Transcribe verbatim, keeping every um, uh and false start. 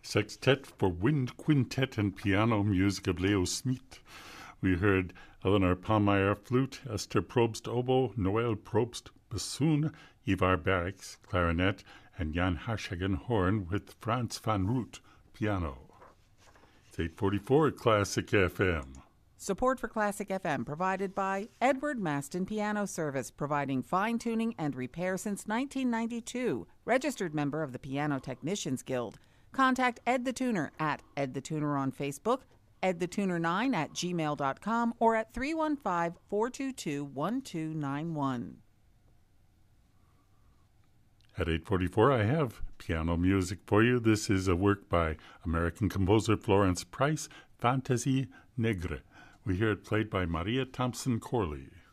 Sextet for Wind Quintet and Piano music of Leo Smit. We heard Eleanor Palmeyer flute, Esther Probst oboe, Noel Probst bassoon, Ivar Barrix clarinet, and Jan Harshagen horn with Frans van Root piano. It's eight forty-four at Classic F M. Support for Classic F M provided by Edward Maston Piano Service, providing fine-tuning and repair since nineteen ninety-two. Registered member of the Piano Technicians Guild. Contact Ed the Tuner at Ed the Tuner on Facebook, ed the tuner nine at gmail dot com, or at three one five, four two two, one two nine one. At eight forty-four, I have piano music for you. This is a work by American composer Florence Price, Fantasie Negre. We hear it played by Maria Thompson Corley.